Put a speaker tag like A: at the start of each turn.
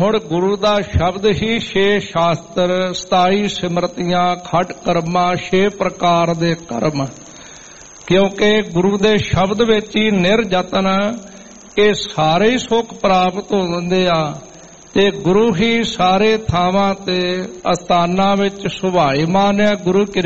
A: ਹੁਣ ਗੁਰੂ ਦਾ ਸ਼ਬਦ ਹੀ 6 ਸ਼ਾਸਤਰ 27 ਸਿਮਰਤੀਆਂ ਖਟ ਕਰਮਾਂ 6 ਪ੍ਰਕਾਰ ਦੇ ਕਰਮ, ਕਿਉਂਕਿ ਗੁਰੂ ਦੇ ਸ਼ਬਦ ਵਿੱਚ ਹੀ ਨਿਰਯਤਨ ਇਹ ਸਾਰੇ ਹੀ ਸੁੱਖ ਪ੍ਰਾਪਤ ਹੋ ਜਾਂਦੇ ਆ ਤੇ ਗੁਰੂ ਹੀ ਸਾਰੇ ਥਾਵਾਂ ਤੇ ਅਸਥਾਨਾਂ ਵਿੱਚ ਸੁਭਾਏਮਾਨ ਹੈ। ਗੁਰੂ